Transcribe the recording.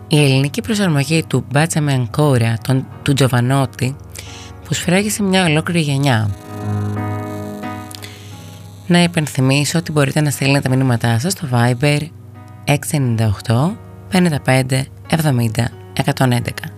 Η ελληνική προσαρμογή του Μπάτσα με Αγκόρα του Τζοβανότη που σφράγισε μια ολόκληρη γενιά. Να υπενθυμίσω ότι μπορείτε να στείλετε τα μηνύματά σας στο Viber 698 55 70 111.